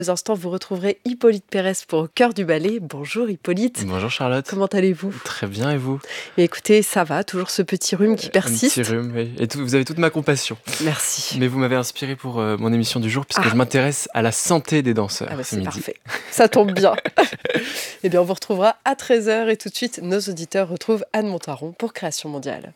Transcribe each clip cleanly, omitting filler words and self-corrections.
Instants, vous retrouverez Hippolyte Pérez pour Au cœur du ballet. Bonjour Hippolyte. Bonjour Charlotte. Comment allez-vous ? Très bien, et vous ? Et écoutez, ça va, toujours ce petit rhume qui persiste. Un petit rhume, oui. Et vous avez toute ma compassion. Merci. Mais vous m'avez inspiré pour mon émission du jour, puisque je m'intéresse à la santé des danseurs. C'est midi. parfait, ça tombe bien. Eh bien, on vous retrouvera à 13h et tout de suite, nos auditeurs retrouvent Anne Montaron pour Création Mondiale.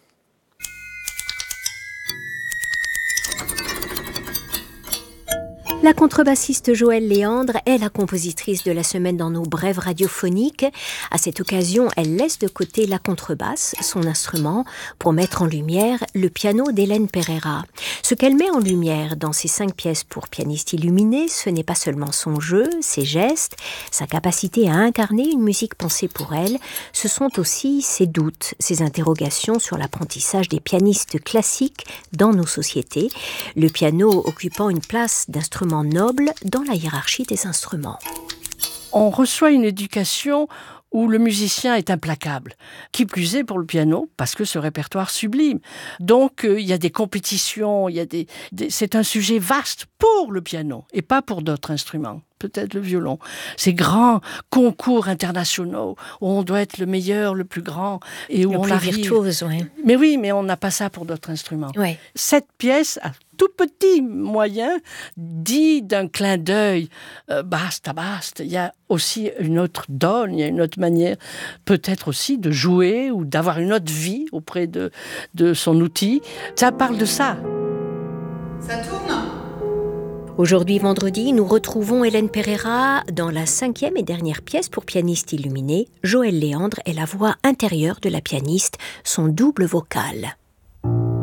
La contrebassiste Joëlle Léandre est la compositrice de la semaine dans nos brèves radiophoniques. À cette occasion, elle laisse de côté la contrebasse, son instrument, pour mettre en lumière le piano d'Hélène Pereira. Ce qu'elle met en lumière dans ses 5 pièces pour pianiste illuminé, ce n'est pas seulement son jeu, ses gestes, sa capacité à incarner une musique pensée pour elle, ce sont aussi ses doutes, ses interrogations sur l'apprentissage des pianistes classiques dans nos sociétés, le piano occupant une place d'instrument noble dans la hiérarchie des instruments. On reçoit une éducation où le musicien est implacable. Qui plus est pour le piano, parce que ce répertoire sublime. Donc, il y a des compétitions, c'est un sujet vaste pour le piano et pas pour d'autres instruments. Peut-être le violon. Ces grands concours internationaux où on doit être le meilleur, le plus grand et où le on plus arrive. Virtuose, oui. Mais oui, mais on n'a pas ça pour d'autres instruments. Ouais. Cette pièce, à tout petit moyen, dit d'un clin d'œil, basta. Il y a aussi une autre donne, il y a une autre manière, peut-être aussi de jouer ou d'avoir une autre vie auprès de son outil. Ça parle de ça. Ça tourne ? Aujourd'hui, vendredi, nous retrouvons Hélène Pereira dans la 5e et dernière pièce pour pianiste illuminé. Joëlle Léandre est la voix intérieure de la pianiste, son double vocal.